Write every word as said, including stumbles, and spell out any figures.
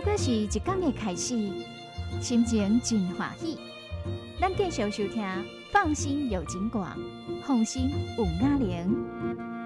表示一天的开始，心情真欢喜。咱继续收听，放心有景广，放心有雅玲。